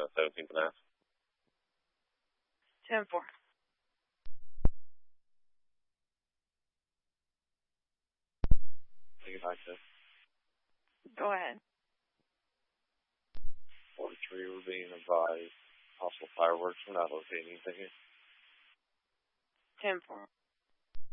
17th and F. 10-4. Take it back to Go ahead. 43, we're being advised. Possible fireworks. We're not locating anything. 10-4.